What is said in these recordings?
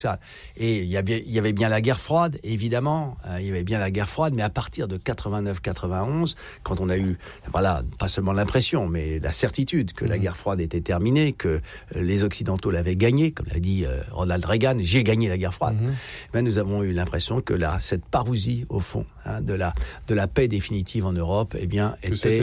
Ça. Et il y avait bien la guerre froide, évidemment. Il y avait bien la guerre froide, mais à partir de 89-91, quand on a eu, voilà, pas seulement l'impression, mais la certitude que la guerre froide était terminée, que les Occidentaux l'avaient gagnée, comme l'a dit Ronald Reagan, j'ai gagné la guerre froide. Ben, nous avons eu l'impression que cette parousie, au fond, de la paix définitive en Europe, eh bien,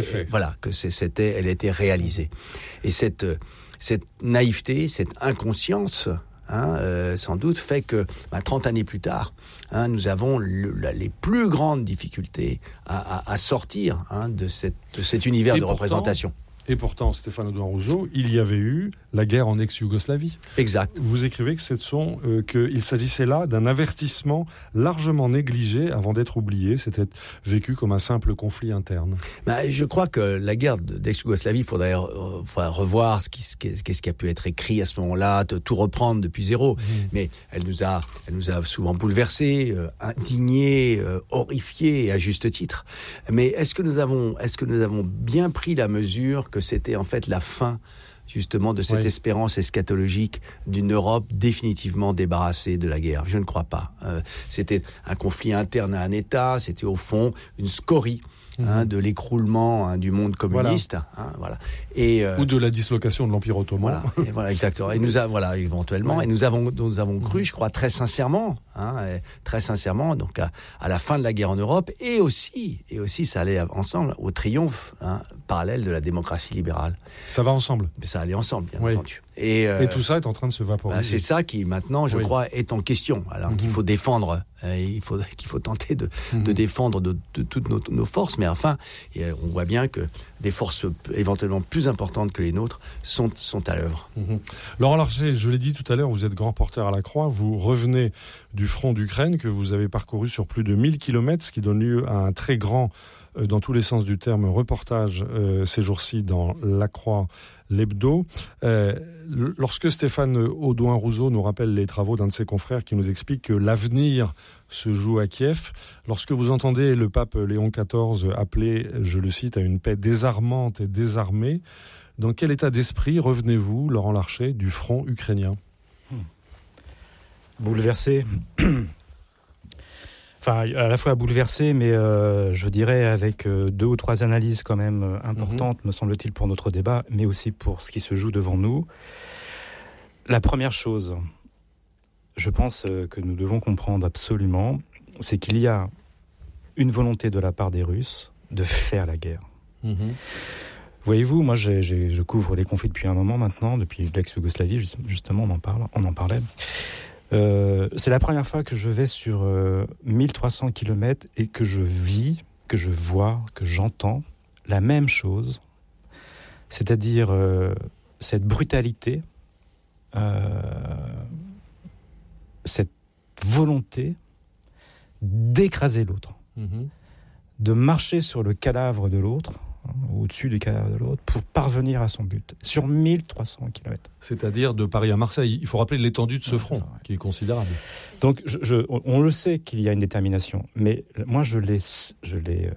elle était réalisée. Et cette naïveté, cette inconscience, sans doute fait que 30 années plus tard, nous avons les plus grandes difficultés à sortir de cet univers de représentation. Et pourtant, Stéphane Audouin-Rousseau, il y avait eu la guerre en ex-Yougoslavie. Exact. Vous écrivez qu'il s'agissait là d'un avertissement largement négligé avant d'être oublié. C'était vécu comme un simple conflit interne. Je crois que la guerre d'ex-Yougoslavie, il faudrait revoir ce qui a pu être écrit à ce moment-là, tout reprendre depuis zéro. Mais elle nous a souvent bouleversés, indignés, horrifiés, à juste titre. Mais est-ce que nous avons bien pris la mesure que c'était en fait la fin justement de cette espérance eschatologique d'une Europe définitivement débarrassée de la guerre? Je ne crois pas. C'était un conflit interne à un État, c'était au fond une scorie de l'écroulement du monde communiste, voilà. Ou de la dislocation de l'Empire ottoman. Voilà, exactement. Et nous éventuellement, et nous avons cru, je crois, très sincèrement, donc à la fin de la guerre en Europe, et aussi, ça allait ensemble au triomphe parallèle de la démocratie libérale. Ça va ensemble. Ça allait ensemble, bien entendu. Et tout ça est en train de se vaporiser. C'est ça qui maintenant, je crois, est en question. Alors qu'il faut défendre, qu'il faut tenter de défendre de toutes nos forces. Mais enfin, on voit bien que des forces éventuellement plus importantes que les nôtres sont à l'œuvre. Laurent Larcher, je l'ai dit tout à l'heure, vous êtes grand porteur à la Croix. Vous revenez du front d'Ukraine que vous avez parcouru sur plus de 1000 km, ce qui donne lieu à un très grand, dans tous les sens du terme, reportage ces jours-ci dans La Croix, l'hebdo. Lorsque Stéphane Audouin-Rousseau nous rappelle les travaux d'un de ses confrères qui nous explique que l'avenir se joue à Kiev, lorsque vous entendez le pape Léon XIV appeler, je le cite, à une paix désarmante et désarmée, dans quel état d'esprit revenez-vous, Laurent Larcher, du front ukrainien ? Bouleversé. Enfin, à la fois bouleversé, mais je dirais avec 2 ou 3 analyses quand même importantes, me semble-t-il, pour notre débat, mais aussi pour ce qui se joue devant nous. La première chose, je pense que nous devons comprendre absolument, c'est qu'il y a une volonté de la part des Russes de faire la guerre. Voyez-vous, moi je couvre les conflits depuis un moment maintenant, depuis l'ex-Yougoslavie, justement, on en parlait. C'est la première fois que je vais sur 1300 km et que je vis, que je vois, que j'entends la même chose, c'est-à-dire cette brutalité, cette volonté d'écraser l'autre, de marcher sur le cadavre de l'autre, au-dessus du cadavre de l'autre, pour parvenir à son but, sur 1300 km. C'est-à-dire de Paris à Marseille. Il faut rappeler l'étendue de ce front, qui est considérable. Donc, on le sait qu'il y a une détermination, mais moi, j'ai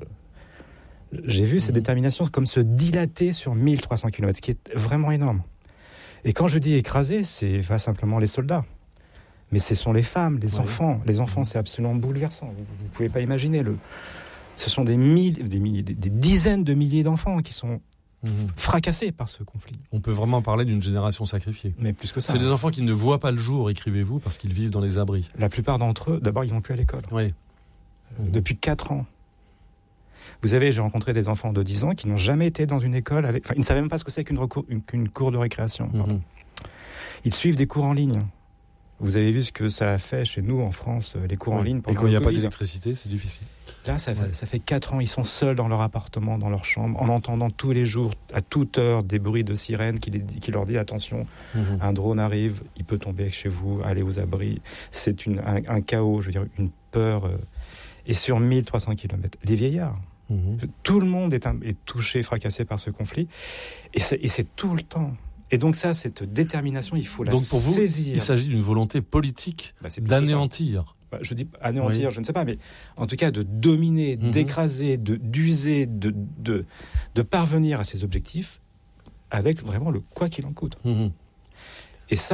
vu cette détermination comme se dilater sur 1300 km, ce qui est vraiment énorme. Et quand je dis écraser, c'est pas simplement les soldats, mais ce sont les femmes, les enfants. Les enfants, c'est absolument bouleversant. Vous pouvez pas imaginer ce sont des dizaines de milliers d'enfants qui sont fracassés par ce conflit. On peut vraiment parler d'une génération sacrifiée. Mais plus que ça. C'est des enfants qui ne voient pas le jour, écrivez-vous, parce qu'ils vivent dans les abris. La plupart d'entre eux, d'abord, ils vont plus à l'école. Oui. Depuis 4 ans. Vous savez, j'ai rencontré des enfants de 10 ans qui n'ont jamais été dans une école avec... Enfin, ils ne savaient même pas ce que c'est qu'une cour de récréation. Ils suivent des cours en ligne. Vous avez vu ce que ça a fait chez nous en France, les cours en ligne pendant et quand il n'y a Covid. pas d'électricité, c'est difficile. Là, ça fait 4 ans, ils sont seuls dans leur appartement, dans leur chambre, en entendant tous les jours, à toute heure, des bruits de sirène qui leur dit attention, un drone arrive, il peut tomber chez vous, allez aux abris. C'est un chaos, je veux dire, une peur. Et sur 1300 km, les vieillards, tout le monde est touché, fracassé par ce conflit. Et c'est tout le temps. Et donc ça, cette détermination, il faut la saisir. Donc pour vous, il s'agit d'une volonté politique d'anéantir. Je dis anéantir, je ne sais pas, mais en tout cas de dominer, d'écraser, d'user, de parvenir à ces objectifs avec vraiment le quoi qu'il en coûte. Et ça,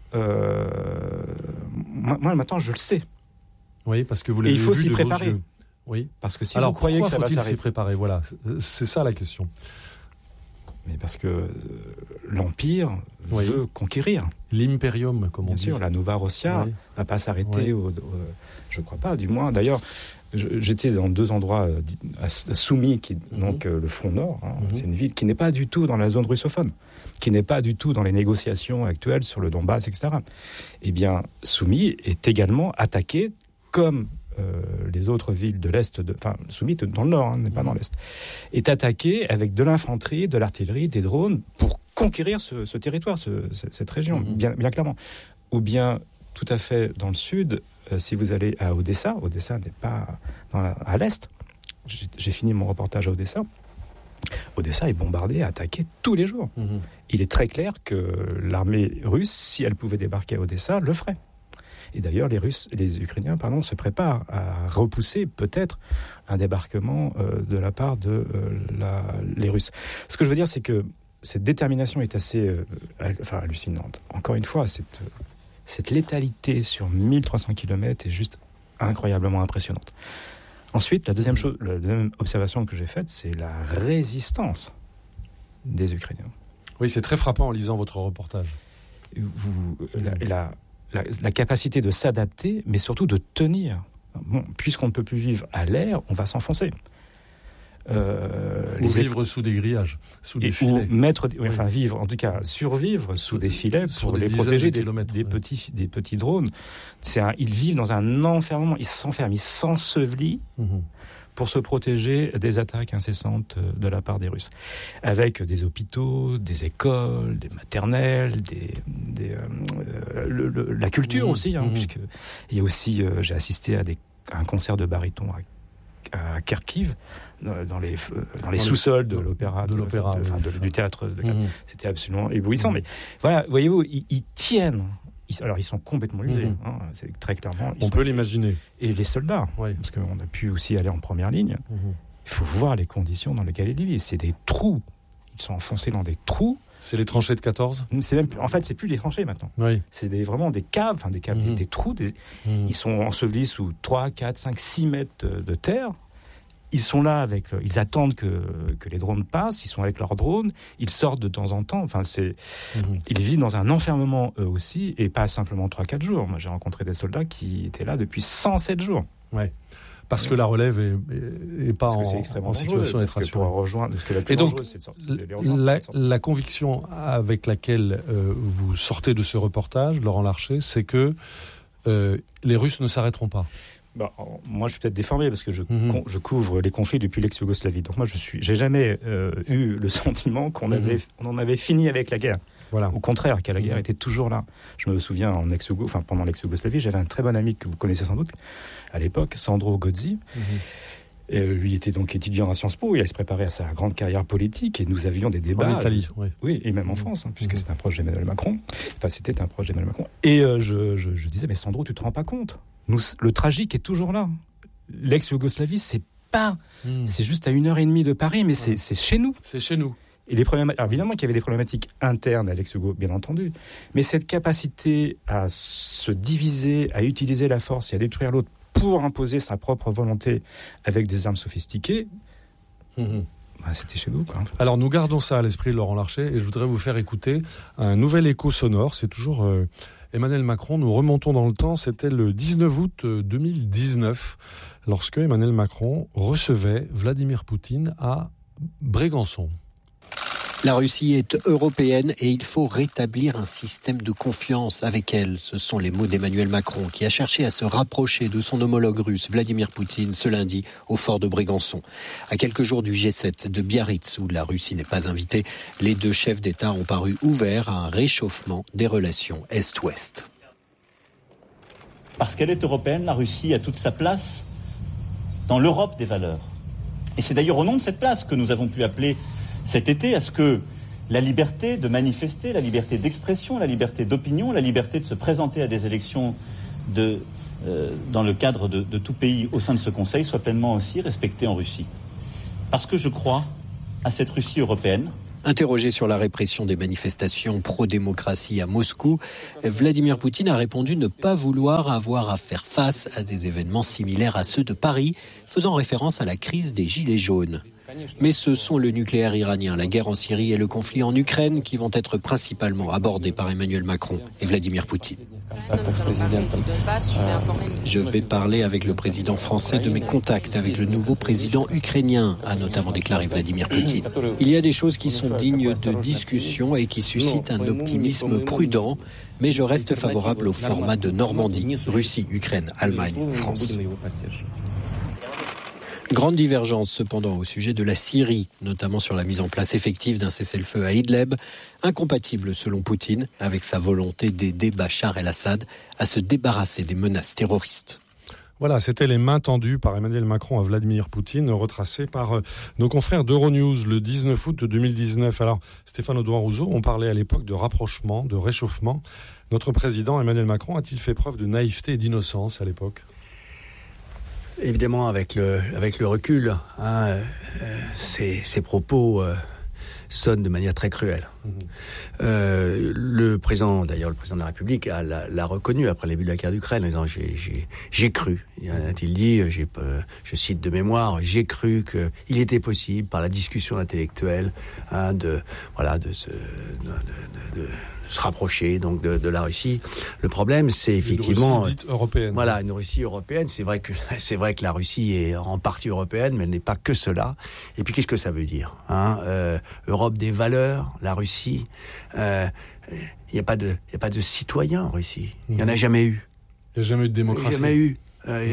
moi maintenant je le sais. Oui, parce que vous l'avez vu. Et il faut s'y préparer. Oui. Parce que si alors vous croyez que ça va faut-il s'arrêter, s'y préparer ? Voilà, c'est ça la question. Mais parce que l'Empire veut conquérir. L'imperium, comme on dit. Bien sûr, la Nova Rossia ne va pas s'arrêter. Je ne crois pas, du moins. D'ailleurs, j'étais dans 2 endroits à Soumy, qui est donc le front nord. C'est une ville qui n'est pas du tout dans la zone russophone, qui n'est pas du tout dans les négociations actuelles sur le Donbass, etc. Eh bien, Soumy est également attaquée comme les autres villes de l'Est, Soumy dans le Nord, n'est pas dans l'Est, est attaquée avec de l'infanterie, de l'artillerie, des drones pour conquérir ce territoire, cette région, bien clairement. Ou bien, tout à fait dans le sud, si vous allez à Odessa n'est pas à l'Est. J'ai fini mon reportage à Odessa. Odessa est bombardée, attaquée tous les jours. Il est très clair que l'armée russe, si elle pouvait débarquer à Odessa, le ferait. Et d'ailleurs, les Ukrainiens, se préparent à repousser peut-être un débarquement de la part les Russes. Ce que je veux dire, c'est que cette détermination est assez hallucinante. Encore une fois, cette létalité sur 1300 km est juste incroyablement impressionnante. Ensuite, la deuxième observation que j'ai faite, c'est la résistance des Ukrainiens. Oui, c'est très frappant en lisant votre reportage. La capacité de s'adapter, mais surtout de tenir. Bon, puisqu'on ne peut plus vivre à l'air, on va s'enfoncer. Ou vivre sous des grillages, sous des filets. Vivre, en tout cas, survivre sous des filets pour les protéger des petits drones. Ils vivent dans un enfermement, ils s'enferment, ils s'ensevelissent pour se protéger des attaques incessantes de la part des Russes. Avec des hôpitaux, des écoles, des maternelles, la culture aussi, puisque il y a aussi, j'ai assisté à un concert de baryton à Kharkiv, dans les sous-sols de l'opéra, du théâtre. C'était absolument éblouissant. Mais voilà, voyez-vous, ils tiennent. Alors, ils sont complètement usés, c'est très clairement. On peut l'imaginer. Et les soldats, parce qu'on a pu aussi aller en première ligne, il faut voir les conditions dans lesquelles ils vivent. C'est des trous. Ils sont enfoncés dans des trous. C'est les tranchées de 14 ? C'est plus des tranchées maintenant. Oui. C'est vraiment des caves, des trous. Ils sont ensevelis sous 3, 4, 5, 6 mètres de terre. Ils sont là ils attendent que les drones passent, ils sont avec leurs drones, ils sortent de temps en temps. Ils vivent dans un enfermement eux aussi, et pas simplement 3-4 jours. Moi, j'ai rencontré des soldats qui étaient là depuis 107 jours. Ouais. Parce que la relève est pas en situation d'être assurée. Et donc, la conviction avec laquelle vous sortez de ce reportage, Laurent Larcher, c'est que les Russes ne s'arrêteront pas. Moi, je suis peut-être déformé parce que je couvre les conflits depuis l'ex-Yougoslavie. Donc moi, j'ai jamais eu le sentiment qu'on en avait fini avec la guerre. Voilà. Au contraire, que la guerre était toujours là. Je me souviens pendant l'ex-Yougoslavie, j'avais un très bon ami que vous connaissez sans doute à l'époque, Sandro Gozzi. Et lui était donc étudiant à Sciences Po, il allait se préparer à sa grande carrière politique, et nous avions des débats. En Italie, oui, et même en France, puisque c'était un proche d'Emmanuel Macron. C'était un proche d'Emmanuel Macron. Et je disais, mais Sandro, tu te rends pas compte ? Le tragique est toujours là. L'ex-Yougoslavie, c'est juste à 1h30 de Paris, mais c'est chez nous. C'est chez nous. Et alors évidemment qu'il y avait des problématiques internes à l'ex-Yougoslavie, bien entendu, mais cette capacité à se diviser, à utiliser la force et à détruire l'autre pour imposer sa propre volonté avec des armes sophistiquées, c'était chez nous, quoi. Alors nous gardons ça à l'esprit, Laurent Larcher, et je voudrais vous faire écouter un nouvel écho sonore. C'est toujours Emmanuel Macron. Nous remontons dans le temps, c'était le 19 août 2019, lorsque Emmanuel Macron recevait Vladimir Poutine à Brégançon. La Russie est européenne et il faut rétablir un système de confiance avec elle. Ce sont les mots d'Emmanuel Macron qui a cherché à se rapprocher de son homologue russe Vladimir Poutine ce lundi au fort de Brégançon. À quelques jours du G7 de Biarritz où la Russie n'est pas invitée, les deux chefs d'État ont paru ouverts à un réchauffement des relations Est-Ouest. Parce qu'elle est européenne, la Russie a toute sa place dans l'Europe des valeurs. Et c'est d'ailleurs au nom de cette place que nous avons pu appeler cet été à ce que la liberté de manifester, la liberté d'expression, la liberté d'opinion, la liberté de se présenter à des élections dans le cadre de tout pays au sein de ce Conseil soit pleinement aussi respectée en Russie. Parce que je crois à cette Russie européenne. Interrogé sur la répression des manifestations pro-démocratie à Moscou, Vladimir Poutine a répondu ne pas vouloir avoir à faire face à des événements similaires à ceux de Paris, faisant référence à la crise des Gilets jaunes. Mais ce sont le nucléaire iranien, la guerre en Syrie et le conflit en Ukraine qui vont être principalement abordés par Emmanuel Macron et Vladimir Poutine. Je vais parler avec le président français de mes contacts avec le nouveau président ukrainien, a notamment déclaré Vladimir Poutine. Il y a des choses qui sont dignes de discussion et qui suscitent un optimisme prudent, mais je reste favorable au format de Normandie, Russie, Ukraine, Allemagne, France. Grande divergence cependant au sujet de la Syrie, notamment sur la mise en place effective d'un cessez-le-feu à Idlib, incompatible selon Poutine avec sa volonté d'aider Bachar el-Assad à se débarrasser des menaces terroristes. Voilà, c'était les mains tendues par Emmanuel Macron à Vladimir Poutine, retracées par nos confrères d'Euronews le 19 août 2019. Alors, Stéphane Audouin-Rousseau, on parlait à l'époque de rapprochement, de réchauffement. Notre président Emmanuel Macron a-t-il fait preuve de naïveté et d'innocence à l'époque ? Évidemment, avec le recul, ces propos sonnent de manière très cruelle. Le président de la République l'a reconnu après le début de la guerre d'Ukraine, en disant j'ai cru. A-t-il dit, je cite de mémoire, j'ai cru qu'il était possible par la discussion intellectuelle de se rapprocher donc de la Russie. Le problème, c'est effectivement une Russie dite européenne. Voilà, une Russie européenne. C'est vrai que la Russie est en partie européenne, mais elle n'est pas que cela. Et puis, qu'est-ce que ça veut dire, Europe des valeurs, la Russie. Il n'y a pas de citoyens en Russie. Il n'y en a jamais eu. Il n'y a jamais eu de démocratie. Il n'y a jamais eu.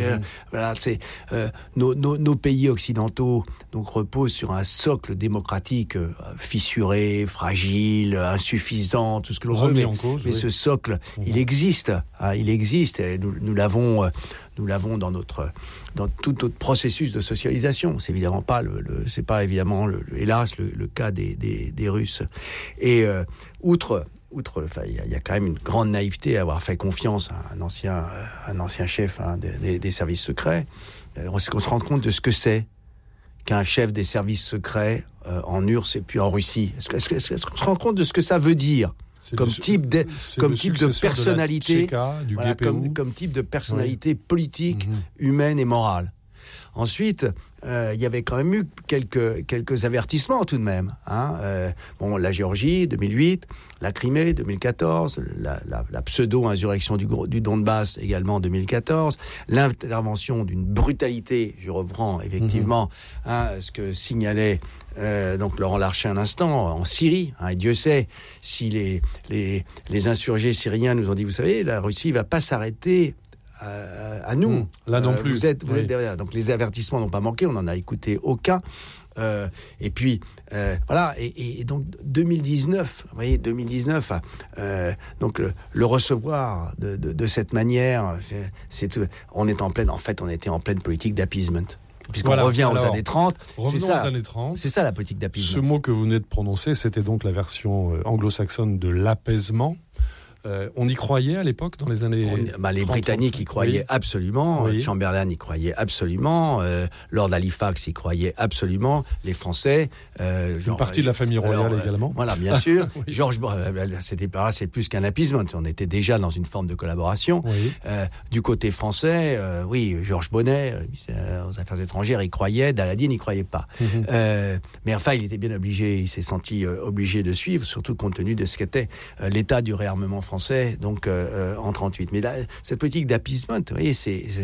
Nos pays occidentaux donc reposent sur un socle démocratique fissuré, fragile, insuffisant, tout ce que l'on veut. Mais ce socle, il existe. Il existe. Et nous l'avons dans tout notre processus de socialisation. C'est évidemment pas c'est pas évidemment hélas le cas des Russes. Et outre, il y a quand même une grande naïveté à avoir fait confiance à un ancien chef des services secrets. On se rend compte de ce que c'est qu'un chef des services secrets en URSS et puis en Russie. Est-ce qu'on se rend compte de ce que ça veut dire comme type de personnalité, comme type de personnalité politique, humaine et morale. Ensuite, il y avait quand même eu quelques avertissements tout de même. La Géorgie, 2008, la Crimée, 2014, la pseudo-insurrection du Donbass, également 2014, l'intervention d'une brutalité, je reprends effectivement ce que signalait donc Laurent Larcher un instant, en Syrie. Et Dieu sait si les insurgés syriens nous ont dit, vous savez, la Russie ne va pas s'arrêter à nous. Là non plus. Vous êtes derrière. Donc les avertissements n'ont pas manqué, on n'en a écouté aucun. Et puis voilà. Et donc 2019, vous voyez, donc le recevoir de cette manière, on était en pleine politique d'appeasement. Puisqu'on revient aux années 30. Revenons aux années 30. C'est ça la politique d'appeasement. Ce mot que vous venez de prononcer, c'était donc la version anglo-saxonne de l'apaisement. On y croyait à l'époque, dans les années 30, les Britanniques y croyaient absolument, Chamberlain y croyait absolument, Lord Halifax y croyait absolument, les Français... une partie de la famille royale également. Voilà, bien sûr. Georges, c'est plus qu'un appeasement, on était déjà dans une forme de collaboration. Du côté français, Georges Bonnet, aux Affaires étrangères, y croyait, Daladier n'y croyait pas. Mais enfin, il était bien obligé, il s'est senti obligé de suivre, surtout compte tenu de ce qu'était l'état du réarmement français, donc en 38. Mais là, cette politique d'appeasement, vous voyez,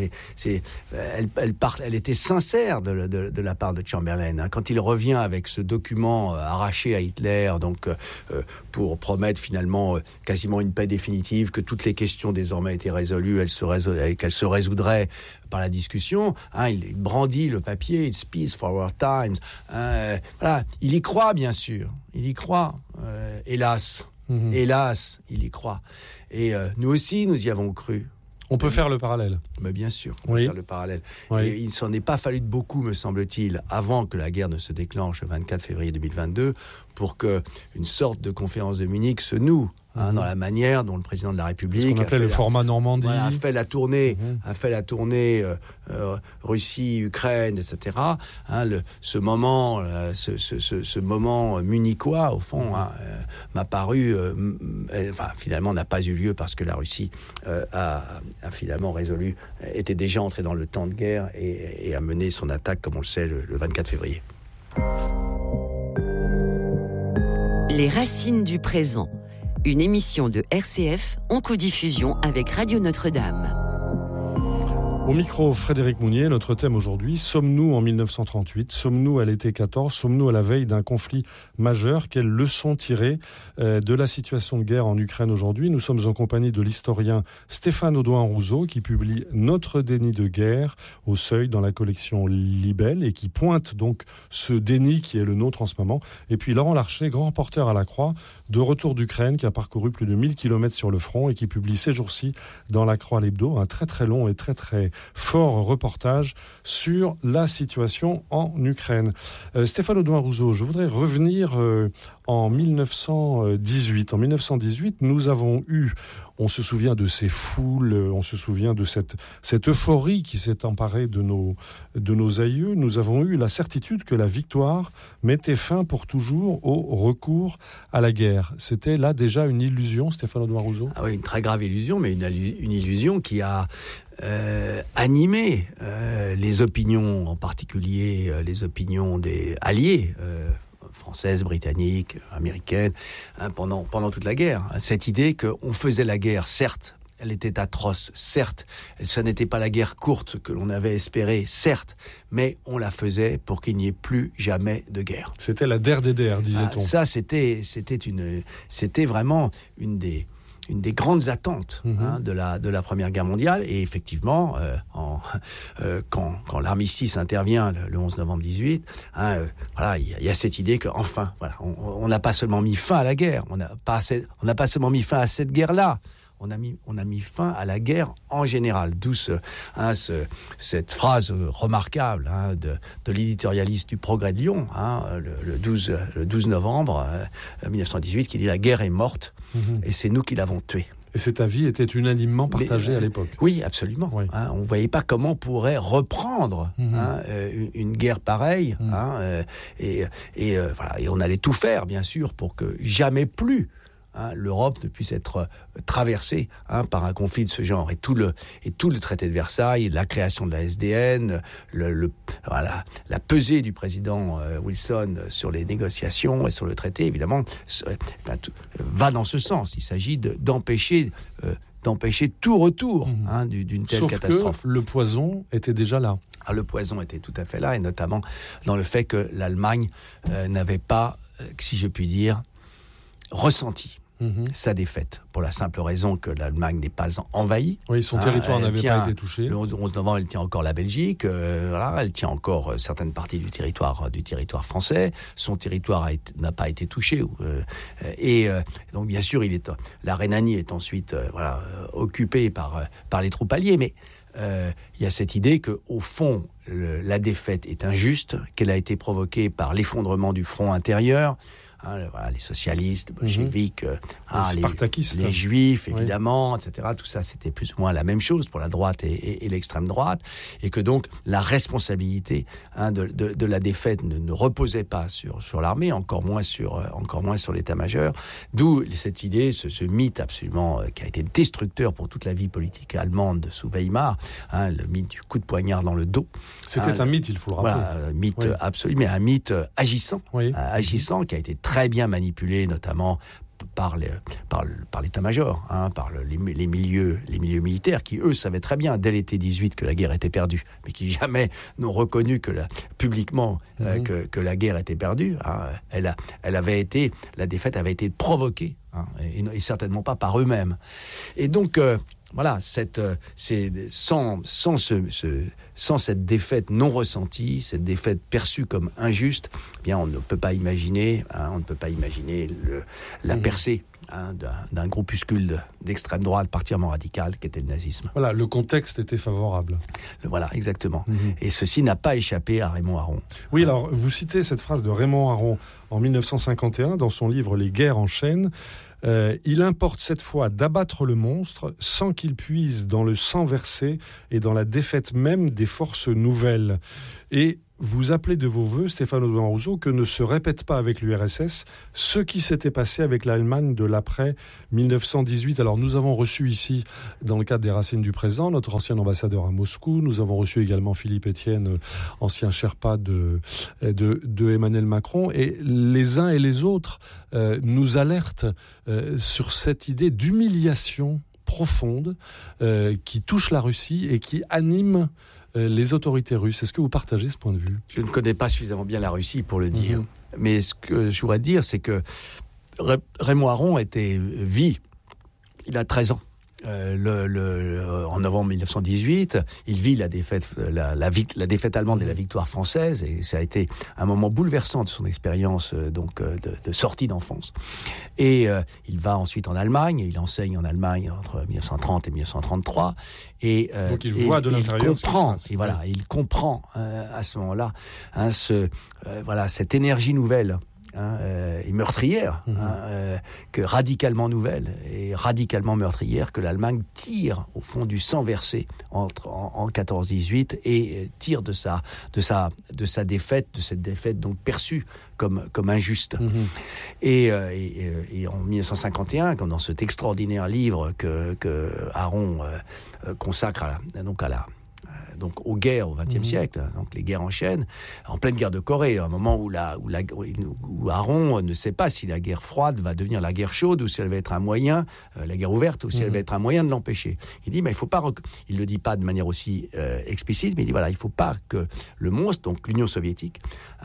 elle était sincère de la part de Chamberlain. Quand il revient avec ce document arraché à Hitler, donc pour promettre finalement quasiment une paix définitive, que toutes les questions désormais étaient résolues, qu'elles se résoudraient par la discussion, il brandit le papier, It's peace for our times. Voilà, il y croit bien sûr, il y croit, hélas. Hélas, il y croit. Et nous aussi, nous y avons cru. On peut faire le parallèle. Mais bien sûr, on peut faire le parallèle. Et il ne s'en est pas fallu de beaucoup, me semble-t-il, avant que la guerre ne se déclenche le 24 février 2022, pour qu'une sorte de conférence de Munich se noue. Dans la manière dont le président de la République ce qu'on appelait le format Normandie, a fait la tournée, Russie, Ukraine, etc. Ce moment munichois, au fond, m'a paru, finalement n'a pas eu lieu parce que la Russie a finalement résolu, était déjà entrée dans le temps de guerre et a mené son attaque, comme on le sait, le 24 février. Les racines du présent. Une émission de RCF en codiffusion avec Radio Notre-Dame. Au micro, Frédéric Mounier, notre thème aujourd'hui, sommes-nous en 1938 ? Sommes-nous à l'été 14 ? Sommes-nous à la veille d'un conflit majeur ? Quelles leçons tirer de la situation de guerre en Ukraine aujourd'hui ? Nous sommes en compagnie de l'historien Stéphane Audouin-Rousseau qui publie Notre déni de guerre au Seuil dans la collection Libelle et qui pointe donc ce déni qui est le nôtre en ce moment. Et puis Laurent Larcher, grand reporter à la Croix, de retour d'Ukraine, qui a parcouru plus de 1000 km sur le front et qui publie ces jours-ci dans la Croix l'Hebdo un très très long et très très fort reportage sur la situation en Ukraine. Stéphane Audouin-Rousseau, je voudrais revenir en 1918. En 1918, nous avons eu, on se souvient de ces foules, on se souvient de cette euphorie qui s'est emparée de nos aïeux. Nous avons eu la certitude que la victoire mettait fin pour toujours au recours à la guerre. C'était là déjà une illusion, Stéphane Audouin-Rousseau ? Ah oui, une très grave illusion, mais une illusion qui a animé les opinions, en particulier les opinions des alliés, françaises, britanniques, américaines, pendant toute la guerre. Cette idée qu'on faisait la guerre, certes, elle était atroce, certes, ça n'était pas la guerre courte que l'on avait espérée, certes, mais on la faisait pour qu'il n'y ait plus jamais de guerre. C'était la der des der, disait-on. Ça, c'était vraiment une des grandes attentes de la Première Guerre mondiale. Et effectivement, quand l'armistice intervient le 11 novembre 18, il y a cette idée qu'enfin, on n'a pas seulement mis fin à la guerre, on n'a pas seulement mis fin à cette guerre-là, on a mis fin à la guerre en général. D'où cette phrase remarquable de l'éditorialiste du Progrès de Lyon, le 12 novembre 1918, qui dit « La guerre est morte et c'est nous qui l'avons tuée ». Et cet avis était unanimement partagé à l'époque. Oui, absolument. Oui. On ne voyait pas comment on pourrait reprendre une guerre pareille. Et on allait tout faire, bien sûr, pour que jamais plus l'Europe ne puisse être traversée par un conflit de ce genre. Et tout le traité de Versailles, la création de la SDN, la pesée du président Wilson sur les négociations et sur le traité, évidemment, va dans ce sens. Il s'agit d'empêcher tout retour d'une telle catastrophe. Sauf que le poison était déjà là. Le poison était tout à fait là, et notamment dans le fait que l'Allemagne n'avait pas, si je puis dire, ressenti sa défaite, pour la simple raison que l'Allemagne n'est pas envahie. Oui, son territoire n'avait pas été touché. Le 11 novembre, elle tient encore la Belgique, elle tient encore certaines parties du territoire français. Son territoire n'a pas été touché. Donc, bien sûr, la Rhénanie est ensuite occupée par les troupes alliées, mais il y a cette idée qu'au fond, la défaite est injuste, qu'elle a été provoquée par l'effondrement du front intérieur. Les socialistes, les bolcheviks, les spartakistes, les juifs, évidemment, etc. Tout ça, c'était plus ou moins la même chose pour la droite et l'extrême droite, et que donc la responsabilité de la défaite ne reposait pas sur l'armée, encore moins sur l'état-major. D'où cette idée, ce mythe absolument qui a été destructeur pour toute la vie politique allemande sous Weimar, le mythe du coup de poignard dans le dos. C'était un mythe, il faut le rappeler. Un mythe absolu, mais un mythe agissant, qui a été très bien manipulé, notamment par l'état-major, par les milieux militaires, qui eux savaient très bien dès l'été 18 que la guerre était perdue, mais qui jamais n'ont reconnu publiquement que la guerre était perdue. La défaite avait été provoquée, et certainement pas par eux-mêmes. Et donc sans cette défaite non ressentie, cette défaite perçue comme injuste, on ne peut pas imaginer, la percée d'un groupuscule d'extrême droite particulièrement radical qui était le nazisme. Voilà, le contexte était favorable. Voilà, exactement. Et ceci n'a pas échappé à Raymond Aron. Oui, alors vous citez cette phrase de Raymond Aron en 1951 dans son livre « Les guerres en chaîne ». Il importe cette fois d'abattre le monstre sans qu'il puise dans le sang versé et dans la défaite même des forces nouvelles. Et vous appelez de vos voeux, Stéphane Audouin Rousseau, que ne se répète pas avec l'URSS ce qui s'était passé avec l'Allemagne de l'après 1918. Alors nous avons reçu ici, dans le cadre des Racines du présent, notre ancien ambassadeur à Moscou. Nous avons reçu également Philippe Etienne, ancien Sherpa de Emmanuel Macron. Et les uns et les autres nous alertent sur cette idée d'humiliation profonde qui touche la Russie et qui anime les autorités russes. Est-ce que vous partagez ce point de vue ? Je ne connais pas suffisamment bien la Russie pour le dire. Mais ce que je voudrais dire, c'est que Raymond Aron vit. Il a 13 ans. En novembre 1918, il vit la défaite allemande et la victoire française, et ça a été un moment bouleversant de son expérience de sortie d'enfance. Et il va ensuite en Allemagne, il enseigne en Allemagne entre 1930 et 1933, et donc il voit de l'intérieur. Il comprend à ce moment-là cette énergie nouvelle. Et meurtrière, que radicalement nouvelle et radicalement meurtrière que l'Allemagne tire au fond du sang versé en 14-18 et tire de sa défaite, de cette défaite donc perçue comme injuste. Et en 1951, dans cet extraordinaire livre que Aron consacre aux guerres au XXe siècle, donc les guerres en chaîne, en pleine guerre de Corée, un moment où Aron ne sait pas si la guerre froide va devenir la guerre chaude ou si elle va être un moyen, la guerre ouverte, ou si elle va être un moyen de l'empêcher. Il dit, mais il faut pas, il le dit pas de manière aussi explicite, mais il dit il faut pas que le monstre, donc l'Union soviétique,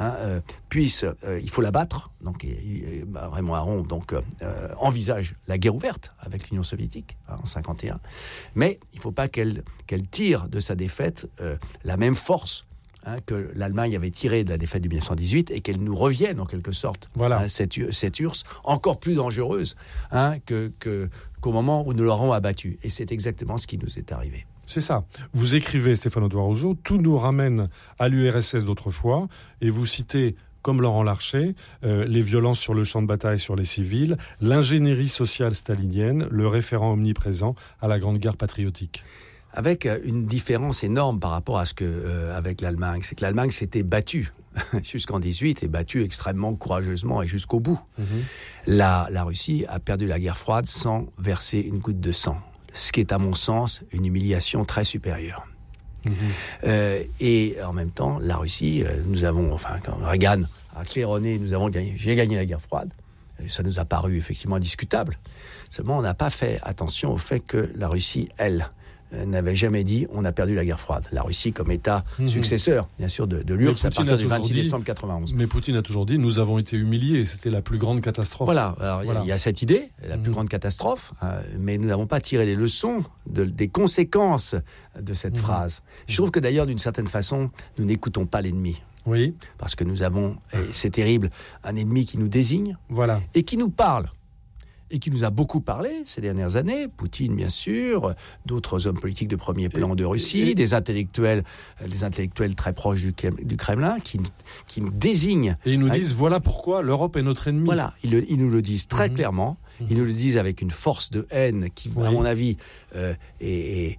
il faut l'abattre. Donc Raymond Aron envisage la guerre ouverte avec l'Union soviétique en 51, mais il faut pas qu'elle tire de sa défaite la même force que l'Allemagne avait tiré de la défaite de 1918 et qu'elle nous revienne en quelque sorte, cette URSS encore plus dangereuse qu'au moment où nous l'aurons abattue. Et c'est exactement ce qui nous est arrivé. C'est ça. Vous écrivez, Stéphane Audouin Rousseau, tout nous ramène à l'URSS d'autrefois, et vous citez, comme Laurent Larcher, les violences sur le champ de bataille sur les civils, l'ingénierie sociale stalinienne, le référent omniprésent à la Grande Guerre patriotique. Avec une différence énorme par rapport à ce que avec l'Allemagne, c'est que l'Allemagne s'était battue jusqu'en 18 et battue extrêmement courageusement et jusqu'au bout. La Russie a perdu la guerre froide sans verser une goutte de sang, ce qui est à mon sens une humiliation très supérieure. Et en même temps, la Russie, quand Reagan a claironné, j'ai gagné la guerre froide. Ça nous a paru effectivement indiscutable. Seulement, on n'a pas fait attention au fait que la Russie, elle, n'avait jamais dit on a perdu la guerre froide. La Russie comme État successeur, bien sûr, de l'URSS à partir du 26 décembre 91. Mais Poutine a toujours dit nous avons été humiliés, c'était la plus grande catastrophe. Il y a cette idée, la plus grande catastrophe, mais nous n'avons pas tiré les leçons des conséquences de cette phrase. Je trouve que d'ailleurs, d'une certaine façon, nous n'écoutons pas l'ennemi. Oui. Parce que nous avons, et c'est terrible, un ennemi qui nous désigne et qui nous parle. Et qui nous a beaucoup parlé ces dernières années, Poutine bien sûr, d'autres hommes politiques de premier plan de Russie, des intellectuels très proches du Kremlin, qui nous désignent. Et ils nous disent voilà pourquoi l'Europe est notre ennemi. Voilà, ils nous le disent très clairement, ils nous le disent avec une force de haine qui, à mon avis, est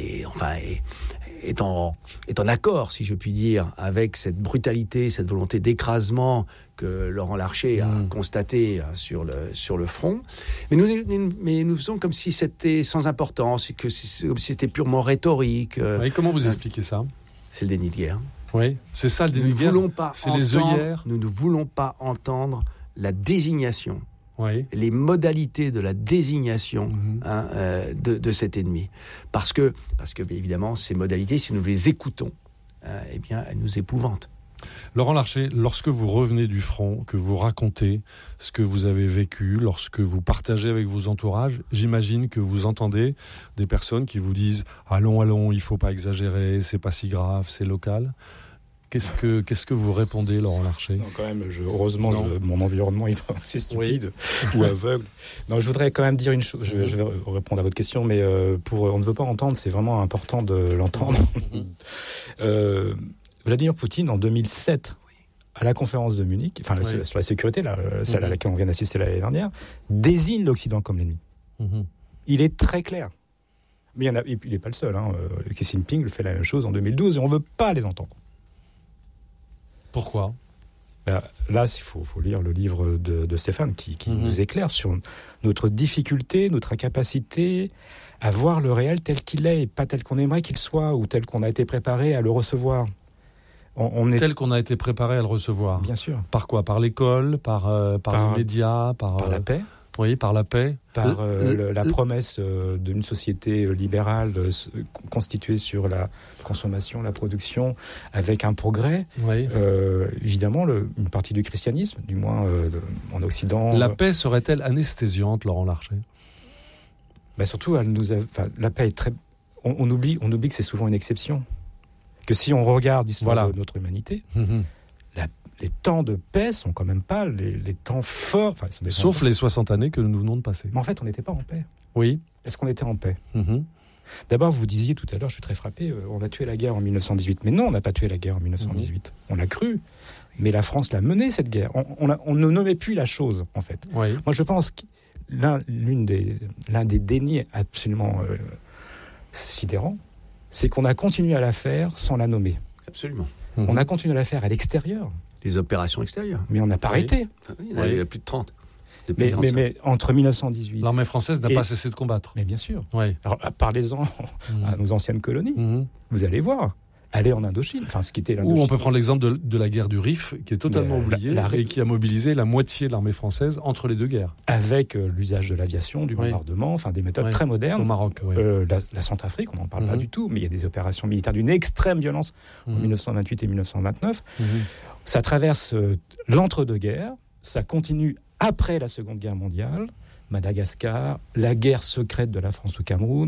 en accord, si je puis dire, avec cette brutalité, cette volonté d'écrasement que Laurent Larcher a constaté sur le front. Mais nous faisons comme si c'était sans importance, comme si c'était purement rhétorique. Et comment vous expliquez ça ? C'est le déni de guerre. Oui, c'est ça le déni de guerre. Nous ne voulons pas entendre la désignation. Les modalités de la désignation de cet ennemi. Parce que, évidemment, ces modalités, si nous les écoutons, elles nous épouvantent. Laurent Larcher, lorsque vous revenez du front, que vous racontez ce que vous avez vécu, lorsque vous partagez avec vos entourages, j'imagine que vous entendez des personnes qui vous disent « Allons, il ne faut pas exagérer, c'est pas si grave, c'est local ». Qu'est-ce que vous répondez, Laurent Larcher ? Non, quand même, heureusement, mon environnement est pas aussi stupide ou aveugle. Non, je voudrais quand même dire une chose. Je vais répondre à votre question, mais on ne veut pas entendre, c'est vraiment important de l'entendre. Vladimir Poutine, en 2007, à la conférence de Munich, sur la sécurité, celle à laquelle on vient d'assister l'année dernière, désigne l'Occident comme l'ennemi. Il est très clair. Mais il n'est pas le seul. Xi Jinping fait la même chose en 2012 et on ne veut pas les entendre. Pourquoi ? Là, il faut lire le livre de Stéphane qui nous éclaire sur notre difficulté, notre incapacité à voir le réel tel qu'il est et pas tel qu'on aimerait qu'il soit ou tel qu'on a été préparé à le recevoir. Tel qu'on a été préparé à le recevoir. Bien sûr. Par quoi ? Par l'école, par les médias, par la paix. Oui, par la paix. Par la promesse d'une société libérale constituée sur la consommation, la production, avec un progrès. Oui. Évidemment, une partie du christianisme, du moins en Occident. La paix serait-elle anesthésiante, Laurent Larcher ? Surtout, la paix est très... On oublie que c'est souvent une exception. Que si on regarde l'histoire de notre humanité... Les temps de paix sont quand même pas les temps forts. Sauf les 60 années que nous venons de passer. Mais en fait, on n'était pas en paix. Oui. Est-ce qu'on était en paix ? D'abord, vous disiez tout à l'heure, je suis très frappé, on a tué la guerre en 1918. Mais non, on n'a pas tué la guerre en 1918. On l'a cru. Mais la France l'a menée, cette guerre. On ne nommait plus la chose, en fait. Oui. Moi, je pense que l'un des dénis absolument sidérants, c'est qu'on a continué à la faire sans la nommer. Absolument. On a continué à la faire à l'extérieur. Des opérations extérieures. Mais on n'a pas arrêté. Il y en a plus de 30. Mais entre 1918... L'armée française n'a pas cessé de combattre. Mais bien sûr. Oui. Alors, parlez-en à nos anciennes colonies. Vous allez voir. Allez en Indochine. Ce qui était l'Indochine. Ou on peut prendre l'exemple de la guerre du Rif, qui est totalement oubliée et qui a mobilisé la moitié de l'armée française entre les deux guerres. Avec l'usage de l'aviation, du bombardement, des méthodes très modernes. Au Maroc, la Centrafrique, on n'en parle pas du tout, mais il y a des opérations militaires d'une extrême violence en 1928 et 1929. Ça traverse l'entre-deux-guerres, ça continue après la Seconde Guerre mondiale, Madagascar, la guerre secrète de la France au Cameroun,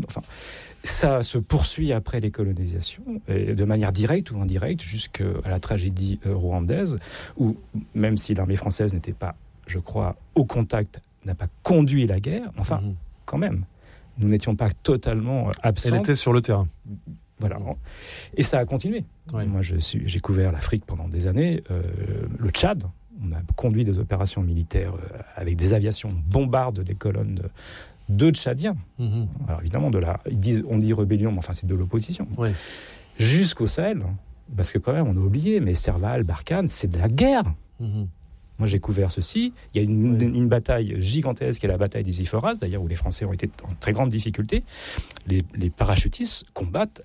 ça se poursuit après les colonisations, et de manière directe ou indirecte, jusqu'à la tragédie rwandaise, où même si l'armée française n'était pas, je crois, au contact, n'a pas conduit la guerre, quand même, nous n'étions pas totalement absents. Elle était sur le terrain. Voilà. Et ça a continué. Oui. Moi, j'ai couvert l'Afrique pendant des années. Le Tchad, on a conduit des opérations militaires avec des aviations, on bombarde des colonnes de Tchadiens. Alors évidemment, on dit rébellion, mais c'est de l'opposition. Oui. Jusqu'au Sahel, parce que quand même, on a oublié, mais Serval, Barkhane, c'est de la guerre. Moi, j'ai couvert ceci. Il y a une bataille gigantesque, qui est la bataille des Iforas, d'ailleurs, où les Français ont été en très grande difficulté. Les parachutistes combattent.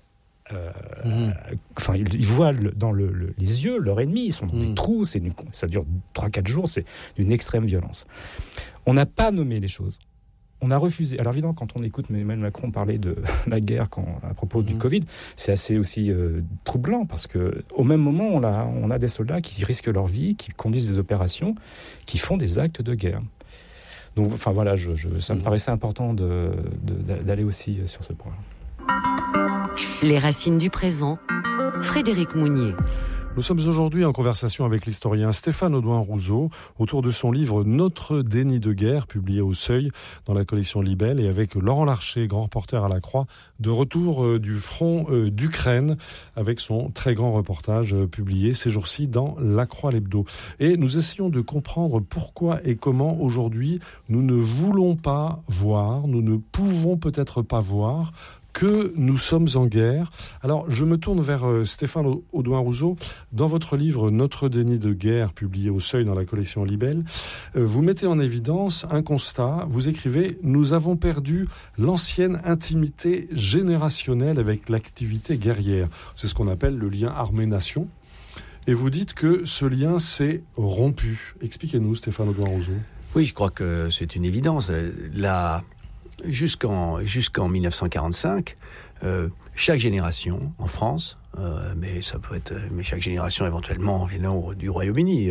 Ils voient dans les yeux leur ennemi, ils sont dans des trous, ça dure 3-4 jours, c'est d'une extrême violence. On n'a pas nommé les choses. On a refusé. Alors évidemment, quand on écoute Emmanuel Macron parler de la guerre à propos du Covid, c'est assez aussi troublant, parce qu'au même moment, on a des soldats qui risquent leur vie, qui conduisent des opérations, qui font des actes de guerre. Donc, voilà, ça me paraissait important d'aller aussi sur ce point. Les racines du présent, Frédéric Mounier. Nous sommes aujourd'hui en conversation avec l'historien Stéphane Audouin-Rousseau autour de son livre « Notre déni de guerre » publié au Seuil dans la collection Libelle, et avec Laurent Larcher, grand reporter à la Croix, de retour du front d'Ukraine avec son très grand reportage publié ces jours-ci dans La Croix l'Hebdo. Et nous essayons de comprendre pourquoi et comment aujourd'hui nous ne voulons pas voir, nous ne pouvons peut-être pas voir que nous sommes en guerre. Alors, je me tourne vers Stéphane Audouin-Rousseau. Dans votre livre « Notre déni de guerre », publié au Seuil dans la collection Libelle, vous mettez en évidence un constat. Vous écrivez « Nous avons perdu l'ancienne intimité générationnelle avec l'activité guerrière ». C'est ce qu'on appelle le lien armée-nation. Et vous dites que ce lien s'est rompu. Expliquez-nous, Stéphane Audouin-Rousseau. Oui, je crois que c'est une évidence. Jusqu'en 1945, chaque génération en France, mais chaque génération éventuellement venant du Royaume-Uni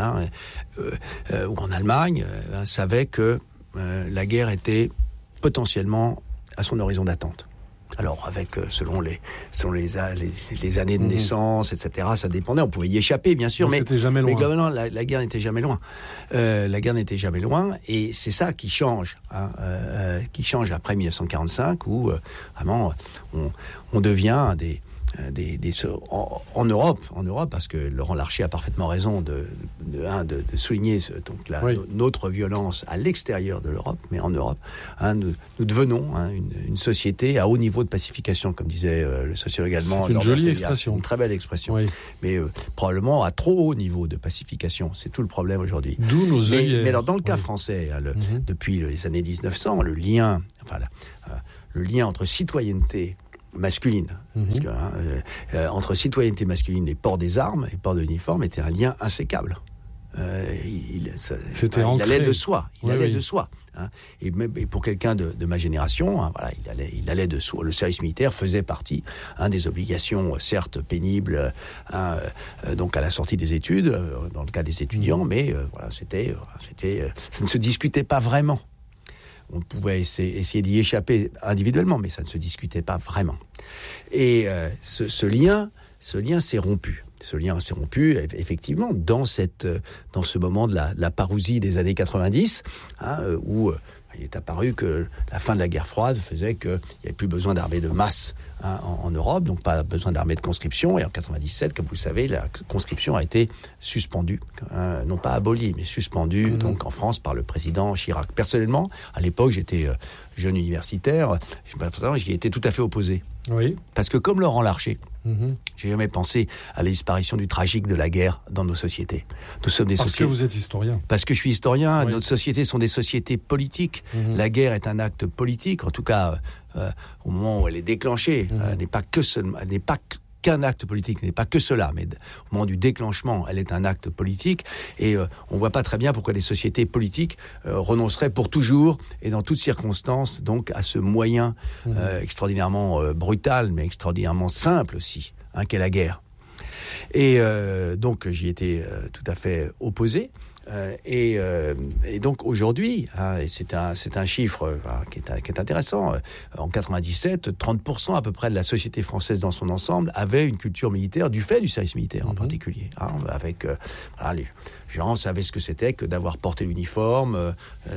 ou en Allemagne, savait que la guerre était potentiellement à son horizon d'attente. Alors, selon les années de naissance, etc., ça dépendait. On pouvait y échapper, bien sûr, mais c'était jamais loin. Mais globalement, la guerre n'était jamais loin. La guerre n'était jamais loin, et c'est ça qui change, qui change après 1945, où vraiment on devient en Europe, parce que Laurent Larcher a parfaitement raison de souligner notre violence à l'extérieur de l'Europe, mais en Europe, nous devenons une société à haut niveau de pacification, comme disait le sociologue allemand. C'est une jolie expression. Une très belle expression. Oui. Mais probablement à trop haut niveau de pacification. C'est tout le problème aujourd'hui. D'où nos œillères. Mais alors, dans le cas français, depuis les années 1900, le lien entre citoyenneté masculine, parce que, entre citoyenneté masculine et port des armes et port de l'uniforme était un lien insécable. Il allait de soi. De soi. Et pour quelqu'un de ma génération, il allait de soi. Le service militaire faisait partie des obligations, certes pénibles, donc à la sortie des études, dans le cas des étudiants, mais ça ne se discutait pas vraiment. On pouvait essayer d'y échapper individuellement, mais ça ne se discutait pas vraiment. Et ce lien s'est rompu. Ce lien s'est rompu, effectivement, dans ce moment de la parousie des années 90, où il est apparu que la fin de la guerre froide faisait qu'il n'y avait plus besoin d'armées de masse en Europe, donc pas besoin d'armées de conscription. Et en 97, comme vous le savez, la conscription a été suspendue, non pas abolie, mais suspendue donc en France par le président Chirac. Personnellement, à l'époque, j'étais jeune universitaire, j'y étais tout à fait opposé. Oui. Parce que comme Laurent Larcher, j'ai jamais pensé à la disparition du tragique de la guerre dans nos sociétés. Nous sommes des sociétés. Parce que vous êtes historien. Parce que je suis historien. Oui. Nos sociétés sont des sociétés politiques. La guerre est un acte politique, en tout cas au moment où elle est déclenchée. Elle n'est pas qu'un acte politique, n'est pas que cela, mais au moment du déclenchement, elle est un acte politique, et on voit pas très bien pourquoi les sociétés politiques renonceraient pour toujours et dans toutes circonstances donc à ce moyen extraordinairement brutal, mais extraordinairement simple aussi, qu'est la guerre. Et donc j'y étais tout à fait opposé. Et donc aujourd'hui, et c'est un chiffre qui est intéressant, en 97, 30% à peu près de la société française dans son ensemble avait une culture militaire, du fait du service militaire en particulier, avec les gens savaient ce que c'était que d'avoir porté l'uniforme,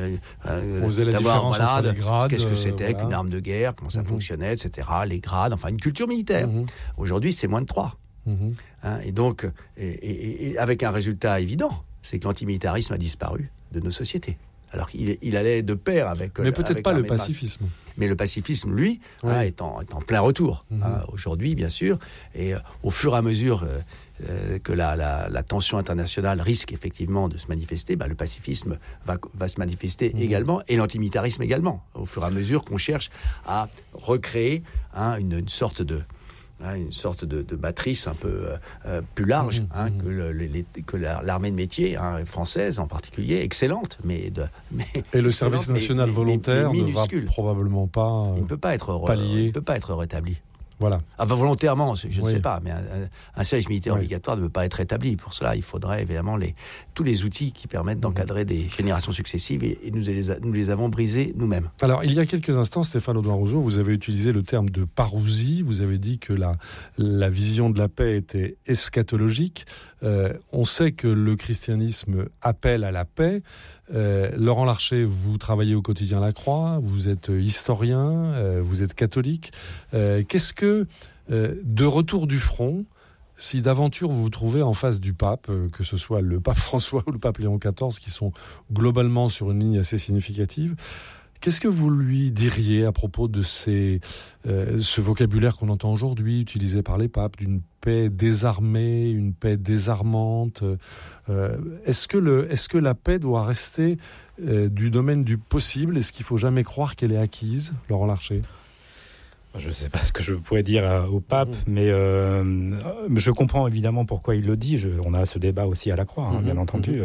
d'avoir les grades, qu'est-ce que c'était qu'une arme de guerre, comment ça fonctionnait, etc., les grades, enfin une culture militaire. Aujourd'hui, c'est moins de 3. Et donc, et avec un résultat évident, c'est que l'antimilitarisme a disparu de nos sociétés. Alors qu'il allait de pair avec... Mais peut-être pas le pacifisme. Mais le pacifisme, lui, est en plein retour. Aujourd'hui, bien sûr. Et au fur et à mesure que la tension internationale risque effectivement de se manifester, le pacifisme va se manifester également, et l'antimilitarisme également, au fur et à mesure qu'on cherche à recréer une sorte de matrice un peu plus large que l'armée de métier française en particulier, excellente, et le service national volontaire ne va probablement pas il ne peut pas être rétabli. Voilà. Volontairement, je ne sais pas, mais un service militaire obligatoire ne peut pas être rétabli. Pour cela, il faudrait évidemment tous les outils qui permettent d'encadrer des générations successives, et nous les avons brisés nous-mêmes. Alors, il y a quelques instants, Stéphane Audouin-Rousseau, vous avez utilisé le terme de parousie. Vous avez dit que la vision de la paix était eschatologique. On sait que le christianisme appelle à la paix. Laurent Larcher, vous travaillez au quotidien La Croix, vous êtes historien, vous êtes catholique. Qu'est-ce que, de retour du front, si d'aventure vous vous trouvez en face du pape, que ce soit le pape François ou le pape Léon XIV, qui sont globalement sur une ligne assez significative, qu'est-ce que vous lui diriez à propos de ce vocabulaire qu'on entend aujourd'hui, utilisé par les papes, d'une paix désarmée, une paix désarmante? Est-ce que la paix doit rester du domaine du possible? Est-ce qu'il ne faut jamais croire qu'elle est acquise, Laurent Larcher? Je ne sais pas ce que je pourrais dire au pape, mais je comprends évidemment pourquoi il le dit. On a ce débat aussi à la Croix, bien entendu.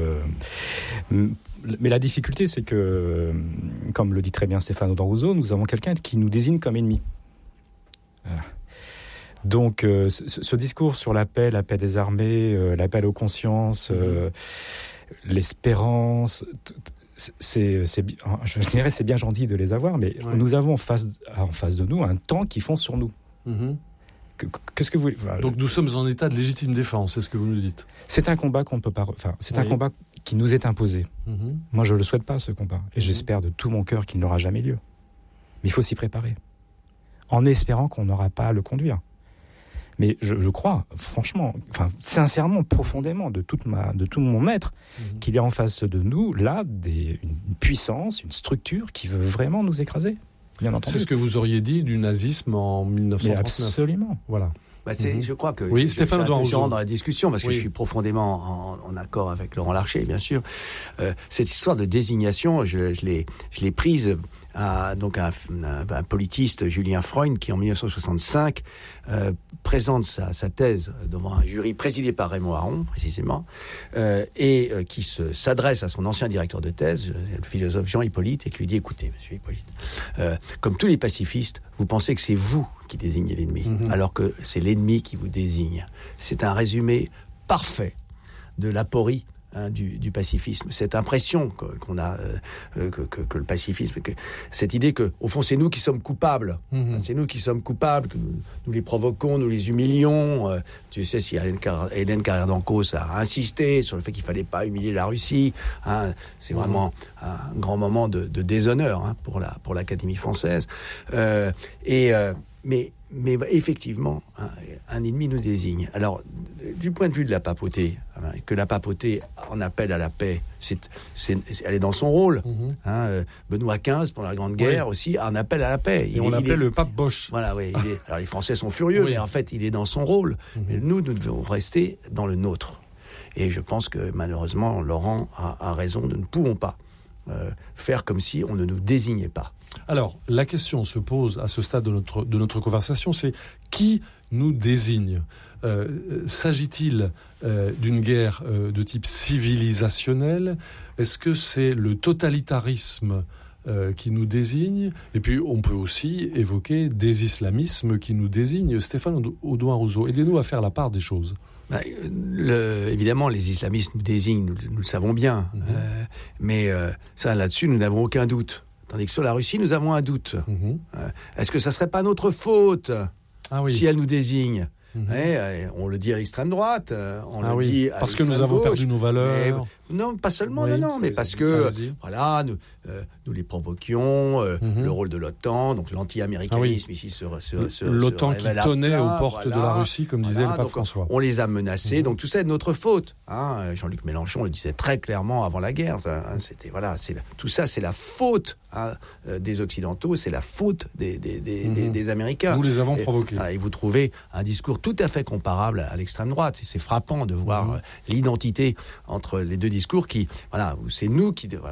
Mais la difficulté, c'est que, comme le dit très bien Stéphane Audouin-Rousseau, nous avons quelqu'un qui nous désigne comme ennemi. Voilà. Donc, ce discours sur la paix des armées, l'appel aux consciences, l'espérance, je dirais c'est bien gentil de les avoir, mais nous avons en face de nous un temps qui fonce sur nous. Qu'est-ce que vous voulez ? Donc nous sommes en état de légitime défense, c'est ce que vous nous dites. C'est un combat qu'on ne peut pas. Un combat qui nous est imposé. Moi, je le souhaite pas, ce combat, et j'espère de tout mon cœur qu'il n'aura jamais lieu. Mais il faut s'y préparer, en espérant qu'on n'aura pas à le conduire. Mais je crois, franchement, sincèrement, profondément, de tout mon être, qu'il y a en face de nous, là, une puissance, une structure qui veut vraiment nous écraser. Bien entendu. C'est ce que vous auriez dit du nazisme en 1939. Mais absolument. Voilà. Je crois que Stéphane Audouin-Rousseau dans la discussion, parce que je suis profondément en accord avec Laurent Larcher, bien sûr. Cette histoire de désignation, je l'ai prise à un politiste, Julien Freund, qui en 1965 présente sa thèse devant un jury présidé par Raymond Aron, précisément, et qui s'adresse à son ancien directeur de thèse, le philosophe Jean Hippolyte, et qui lui dit: écoutez, monsieur Hippolyte, comme tous les pacifistes, vous pensez que c'est vous qui désignez l'ennemi, alors que c'est l'ennemi qui vous désigne. C'est un résumé parfait de l'aporie du pacifisme, cette impression qu'on a que le pacifisme, cette idée que au fond c'est nous qui sommes coupables, c'est nous qui sommes coupables, que nous les provoquons, nous les humilions. Tu sais, si Hélène Carrère d'Ancos a insisté sur le fait qu'il fallait pas humilier la Russie, c'est vraiment un grand moment de déshonneur pour l'Académie française. Mais effectivement, un ennemi nous désigne. Alors, du point de vue de la papauté, que la papauté en appelle à la paix, elle est dans son rôle. Benoît XV, pendant la Grande Guerre, aussi, en appelle à la paix. Et on l'appelle le pape Bosch. Voilà, oui. Alors, les Français sont furieux, mais en fait, il est dans son rôle. Mais nous devons rester dans le nôtre. Et je pense que, malheureusement, Laurent a raison. Nous ne pouvons pas faire comme si on ne nous désignait pas. Alors, la question se pose à ce stade de notre conversation, c'est qui nous désigne ? S'agit-il d'une guerre de type civilisationnel ? Est-ce que c'est le totalitarisme qui nous désigne ? Et puis, on peut aussi évoquer des islamismes qui nous désignent. Stéphane Audouin-Rousseau, aidez-nous à faire la part des choses. Évidemment, les islamistes nous désignent, nous le savons bien. Mais ça, là-dessus, nous n'avons aucun doute. Tandis que sur la Russie, nous avons un doute. Est-ce que ça ne serait pas notre faute si elle nous désigne ? On le dit à l'extrême droite, on le dit à parce que nous avons perdu nos valeurs. Non, pas seulement, mais parce que nous les provoquions, le rôle de l'OTAN, donc l'anti-américanisme ici l'OTAN qui tenait aux portes de la Russie, comme disait le pape François. On les a menacés, donc tout ça est de notre faute. Jean-Luc Mélenchon le disait très clairement avant la guerre. Tout ça, c'est la faute des Occidentaux, c'est la faute des Américains. Nous les avons provoqués. Et vous trouvez un discours tout à fait comparable à l'extrême droite. C'est frappant de voir l'identité entre les deux discours c'est nous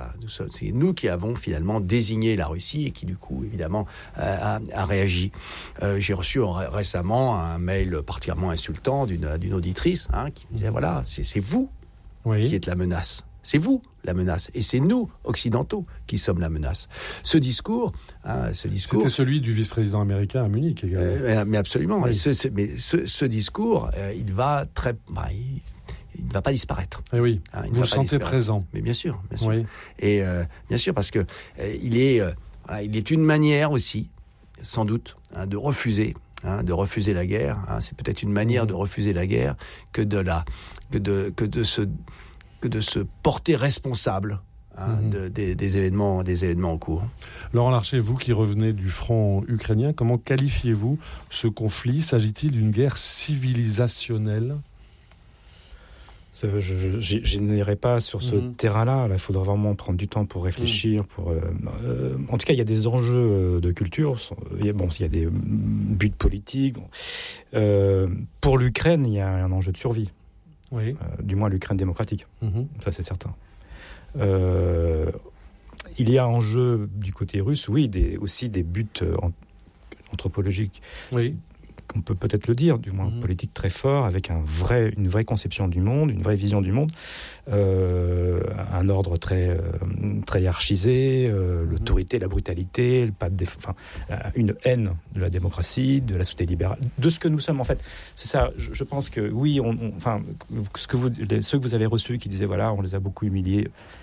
qui avons finalement désigné la Russie et qui du coup évidemment a réagi. J'ai reçu récemment un mail particulièrement insultant d'une auditrice qui me disait c'est vous qui êtes la menace. C'est vous la menace, et c'est nous, occidentaux, qui sommes la menace. Ce discours... C'était celui du vice-président américain à Munich également. Mais absolument. Oui. Ce discours, il va il ne va pas disparaître. Et vous le sentez présent. Mais bien sûr. Oui. Et bien sûr, parce que il est une manière aussi, sans doute, de refuser la guerre. C'est peut-être une manière de refuser la guerre que de se porter responsable des événements en cours. Laurent Larcher, vous qui revenez du front ukrainien, comment qualifiez-vous ce conflit ? S'agit-il d'une guerre civilisationnelle ? Je n'irai pas sur ce terrain-là. Il faudra vraiment prendre du temps pour réfléchir. En tout cas, il y a des enjeux de culture. Il y a des buts politiques. Pour l'Ukraine, il y a un enjeu de survie. Oui. Du moins l'Ukraine démocratique. Ça, c'est certain. Il y a en jeu du côté russe, aussi des buts anthropologiques. Oui. On peut peut-être le dire, du moins politique très fort, avec une vraie conception du monde, une vraie vision du monde, un ordre très hiérarchisé, l'autorité, la brutalité, une haine de la démocratie, de la société libérale, de ce que nous sommes en fait. C'est ça. Je pense que ceux que vous avez reçus qui disaient on les a beaucoup humiliés.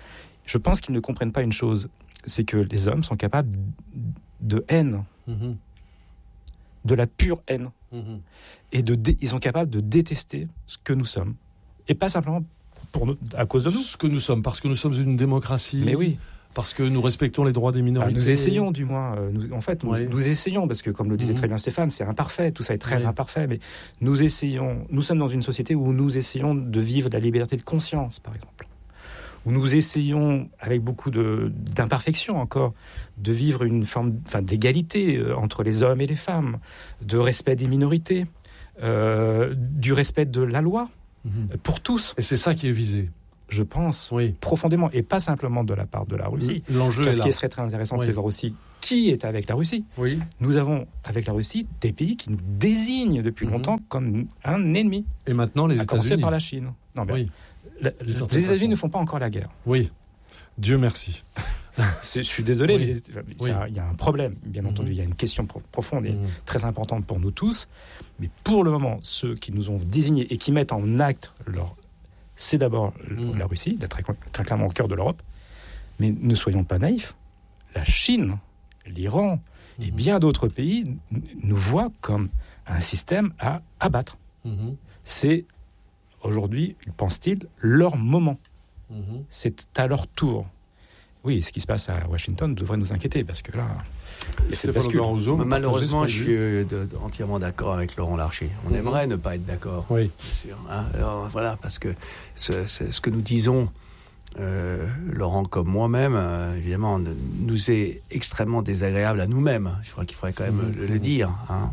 Je pense qu'ils ne comprennent pas une chose, c'est que les hommes sont capables de haine, de la pure haine, et ils sont capables de détester ce que nous sommes, et pas simplement à cause de nous. Ce que nous sommes, parce que nous sommes une démocratie. Mais oui. Parce que nous respectons les droits des minorités. Nous essayons, du moins. Nous essayons, parce que, comme le disait très bien Stéphane, c'est imparfait, tout ça est très imparfait, mais nous essayons. Nous sommes dans une société où nous essayons de vivre la liberté de conscience, par exemple. Où nous essayons, avec beaucoup d'imperfections encore, de vivre une forme d'égalité entre les hommes et les femmes, de respect des minorités, du respect de la loi, pour tous. Et c'est ça qui est visé. Je pense, profondément, et pas simplement de la part de la Russie. L'enjeu est là. Ce qui serait très intéressant, c'est de voir aussi qui est avec la Russie. Oui. Nous avons, avec la Russie, des pays qui nous désignent depuis longtemps comme un ennemi. Et maintenant, les États-Unis. À commencer par la Chine. Non, mais les États-Unis ne font pas encore la guerre. Oui. Dieu merci. Je suis désolé, mais il y a un problème, bien entendu. Il y a une question profonde et très importante pour nous tous. Mais pour le moment, ceux qui nous ont désignés et qui mettent en acte c'est d'abord la Russie, d'être très clairement au cœur de l'Europe. Mais ne soyons pas naïfs. La Chine, l'Iran et bien d'autres pays nous voient comme un système à abattre. C'est, aujourd'hui, pense-t-il, leur moment. C'est à leur tour. Oui, ce qui se passe à Washington devrait nous inquiéter, parce que là... Malheureusement, je suis entièrement d'accord avec Laurent Larcher. On aimerait ne pas être d'accord, bien sûr. Alors, voilà, parce que ce que nous disons, Laurent comme moi-même, évidemment, nous est extrêmement désagréable à nous-mêmes. Je crois qu'il faudrait quand même le dire.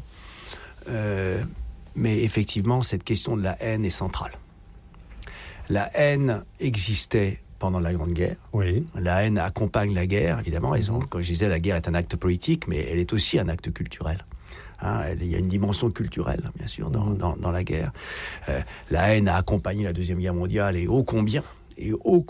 Mais effectivement, cette question de la haine est centrale. La haine existait pendant la Grande Guerre. La haine accompagne la guerre, évidemment. Comme je disais, la guerre est un acte politique, mais elle est aussi un acte culturel. Il y a une dimension culturelle, bien sûr, dans la guerre. La haine a accompagné la Deuxième Guerre mondiale, et ô combien, et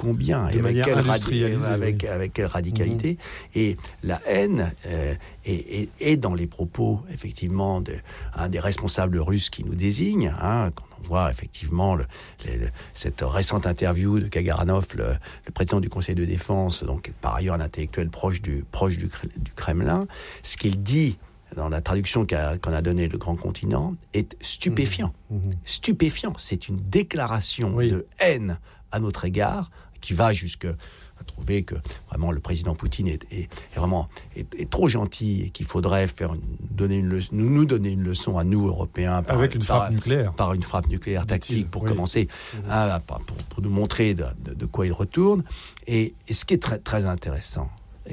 avec quelle radicalité. Et la haine est dans les propos, effectivement, des responsables russes qui nous désignent, quand on voit effectivement cette récente interview de Kagaranov, le président du Conseil de défense, donc par ailleurs un intellectuel proche du Kremlin. Ce qu'il dit dans la traduction qu'on a donnée le Grand Continent est stupéfiant. Stupéfiant. C'est une déclaration de haine à notre égard qui va jusqu'à trouver que vraiment le président Poutine est trop gentil et qu'il faudrait nous donner une leçon à nous Européens par une frappe nucléaire tactique pour commencer pour nous montrer de quoi il retourne. Et ce qui est très très intéressant,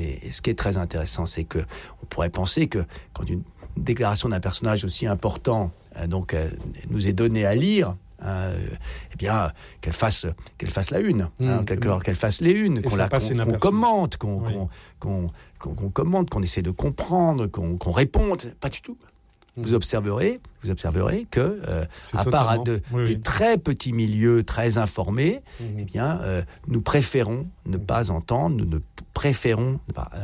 c'est que on pourrait penser que quand une déclaration d'un personnage aussi important nous est donnée à lire, qu'elle fasse la une, qu'elle fasse les unes, qu'on commente, qu'on commente, qu'on essaie de comprendre, qu'on réponde. Pas du tout. Vous observerez que, à part des très petits milieux très informés, nous préférons ne pas entendre, nous ne préférons ne pas.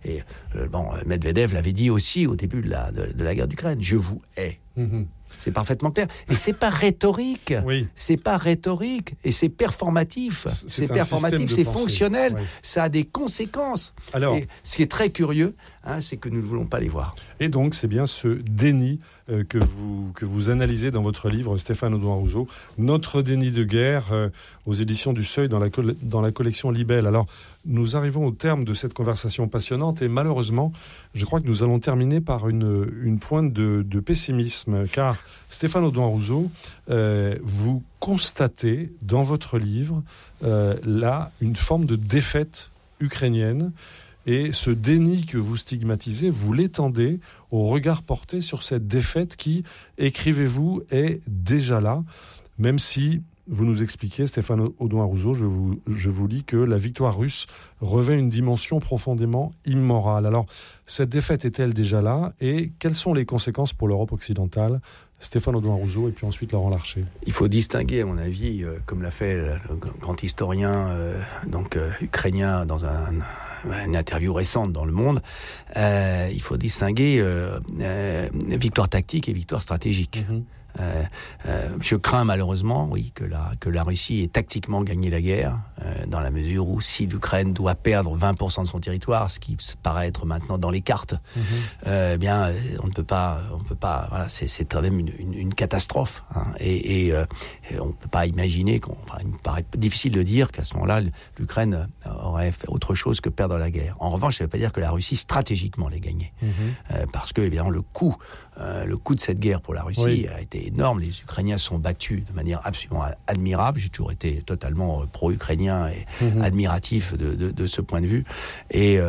Medvedev l'avait dit aussi au début de la guerre d'Ukraine. Je vous hais. C'est parfaitement clair. Et c'est pas rhétorique. C'est pas rhétorique. Et c'est performatif. C'est performatif, c'est fonctionnel. Ça a des conséquences. Alors, et ce qui est très curieux, c'est que nous ne voulons pas les voir. Et donc, c'est bien ce déni que vous analysez dans votre livre, Stéphane Audouin-Rousseau, Notre déni de guerre, aux éditions du Seuil, dans la collection Libelle. Alors, nous arrivons au terme de cette conversation passionnante et malheureusement, je crois que nous allons terminer par une pointe de pessimisme, car Stéphane Audouin-Rousseau, vous constatez dans votre livre là une forme de défaite ukrainienne. Et ce déni que vous stigmatisez, vous l'étendez au regard porté sur cette défaite qui, écrivez-vous, est déjà là, même si vous nous expliquez, Stéphane Audouin-Rousseau, je vous lis que la victoire russe revêt une dimension profondément immorale. Alors, cette défaite est-elle déjà là? Et quelles sont les conséquences pour l'Europe occidentale? Stéphane Audouin-Rousseau et puis ensuite Laurent Larcher. Il faut distinguer, à mon avis, comme l'a fait le grand historien ukrainien dans une interview récente dans Le Monde, il faut distinguer victoire tactique et victoire stratégique. Je crains malheureusement, oui, que la Russie ait tactiquement gagné la guerre, dans la mesure où si l'Ukraine doit perdre 20% de son territoire, ce qui paraît être maintenant dans les cartes, eh bien, on ne peut pas. Voilà, c'est quand même une catastrophe. Hein, et on ne peut pas imaginer il me paraît difficile de dire qu'à ce moment-là, l'Ukraine aurait fait autre chose que perdre la guerre. En revanche, ça ne veut pas dire que la Russie stratégiquement l'ait gagnée, parce que évidemment le coût de cette guerre pour la Russie a été énorme. Les Ukrainiens sont battus de manière absolument admirable. J'ai toujours été totalement pro-ukrainien et admiratif de ce point de vue. Et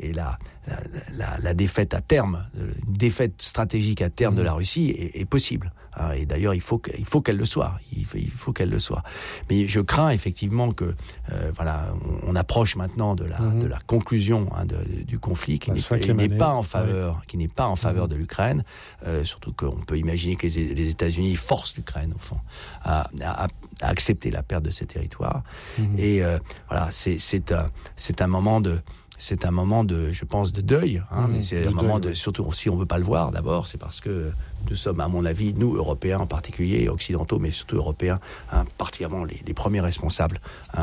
la défaite à terme, une défaite stratégique à terme de la Russie est possible. Et d'ailleurs, il faut qu'elle le soit. Il faut qu'elle le soit. Mais je crains effectivement que, on approche maintenant de la conclusion du conflit qui n'est pas en faveur de l'Ukraine. Surtout qu'on peut imaginer que les États-Unis forcent l'Ukraine au fond à accepter la perte de ses territoires. Et c'est un moment de, je pense, de deuil, mais c'est un moment surtout si on veut pas le voir d'abord, c'est parce que nous sommes, à mon avis, nous Européens en particulier, occidentaux, mais surtout Européens, particulièrement les premiers responsables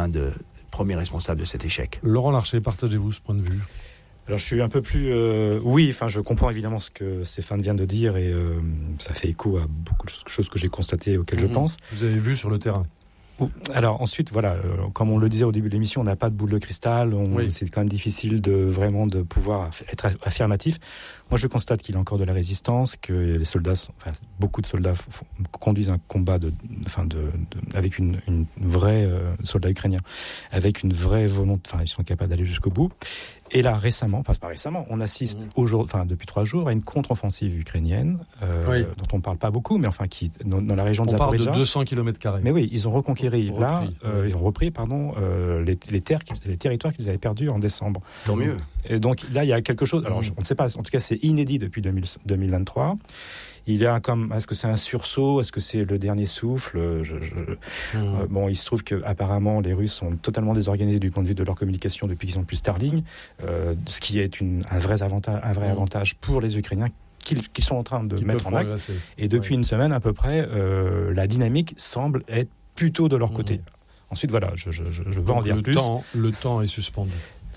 de cet échec. Laurent Larcher, partagez-vous ce point de vue? Alors je suis un peu plus... je comprends évidemment ce que Stéphane vient de dire et ça fait écho à beaucoup de choses que j'ai constatées, auxquelles je pense. Vous avez vu sur le terrain? Alors ensuite, comme on le disait au début de l'émission, on n'a pas de boule de cristal, c'est quand même difficile de pouvoir être affirmatif. Moi, je constate qu'il y a encore de la résistance, que les soldats, beaucoup de soldats conduisent un combat avec une vraie soldats ukrainiens, avec une vraie volonté, ils sont capables d'aller jusqu'au bout. Et là, on assiste depuis 3 jours à une contre-offensive ukrainienne, dont on ne parle pas beaucoup, mais qui dans la région de Zaporijjia. On parle de 200 km². Mais oui, ils ont ils ont repris les territoires qu'ils avaient perdus en décembre. Tant mieux. Et donc là, il y a quelque chose. Alors, on ne sait pas. En tout cas, c'est inédit depuis 2023. Il y a est-ce que c'est un sursaut? Est-ce que c'est le dernier souffle? Il se trouve qu'apparemment, les Russes sont totalement désorganisés du point de vue de leur communication depuis qu'ils n'ont plus Starlink, ce qui est un vrai avantage pour les Ukrainiens qui sont en train de mettre en acte. Et depuis une semaine à peu près, la dynamique semble être plutôt de leur côté. Ensuite, je veux en dire plus. Le temps est suspendu.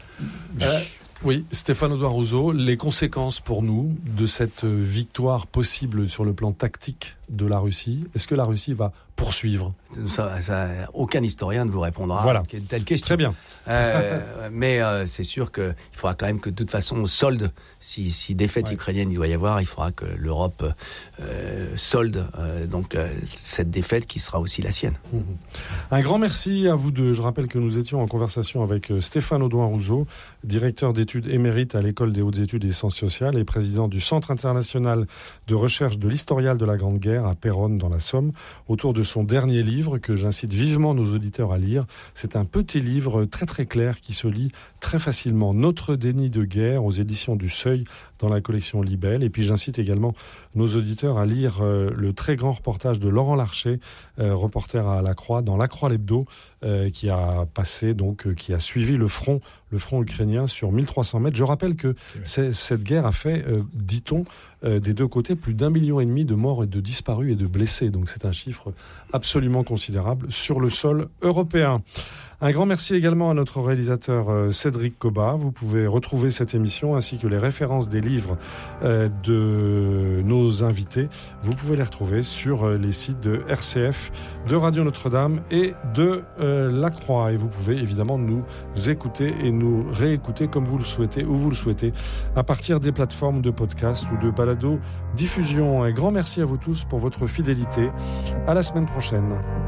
Oui, Stéphane Audouin-Rousseau, les conséquences pour nous de cette victoire possible sur le plan tactique de la Russie, est-ce que la Russie va poursuivre? Aucun historien ne vous répondra à une telle question. Très bien. Mais c'est sûr qu'il faudra quand même que de toute façon, on solde, si défaite ukrainienne il doit y avoir, il faudra que l'Europe solde cette défaite qui sera aussi la sienne. Un grand merci à vous deux. Je rappelle que nous étions en conversation avec Stéphane Audouin-Rousseau, directeur d'études émérite à l'École des hautes études et des sciences sociales et président du Centre international de recherche de l'historial de la Grande Guerre à Péronne dans la Somme, autour de son dernier livre que j'incite vivement nos auditeurs à lire. C'est un petit livre très très clair qui se lit très facilement. Notre déni de guerre aux éditions du Seuil dans la collection Libelle. Et puis j'incite également nos auditeurs à lire le très grand reportage de Laurent Larcher, reporter à La Croix, dans La Croix l'Hebdo, qui a suivi le front ukrainien sur 1300 mètres. Je rappelle que cette guerre a fait, dit-on, des deux côtés, plus d'1,5 million de morts et de disparus et de blessés. Donc c'est un chiffre absolument considérable sur le sol européen. Un grand merci également à notre réalisateur Cédric Cobat. Vous pouvez retrouver cette émission ainsi que les références des livres de nos invités. Vous pouvez les retrouver sur les sites de RCF, de Radio Notre-Dame et de La Croix. Et vous pouvez évidemment nous écouter et nous réécouter comme vous le souhaitez, où vous le souhaitez, à partir des plateformes de podcast ou de balado diffusion. Un grand merci à vous tous pour votre fidélité. À la semaine prochaine.